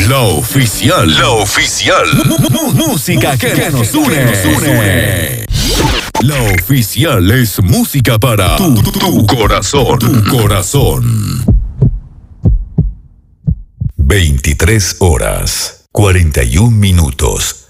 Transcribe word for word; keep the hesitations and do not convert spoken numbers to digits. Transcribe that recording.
La oficial. La oficial. M- música que, que nos une. Nos une. La oficial es música para tu, tu, tu corazón. Tu corazón. veintitrés horas, cuarenta y un minutos.